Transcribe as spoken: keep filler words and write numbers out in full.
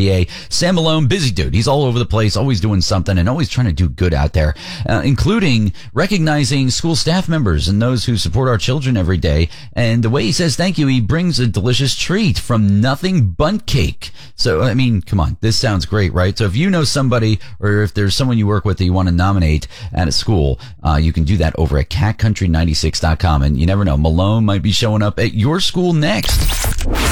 P A. Sam Malone, busy dude. He's all over the place, always doing something and always trying to do good out there, uh, including recognizing school staff members and those who support our children every day. And the way he says thank you, he brings a delicious treat from Nothing Bundt Cake. So, I mean, come on, this sounds great, right? So if you know somebody or if there's someone you work with that you want to nominate at a school, uh, you can do that over at cat country ninety-six dot com. And you never know, Malone might be showing up at your school next.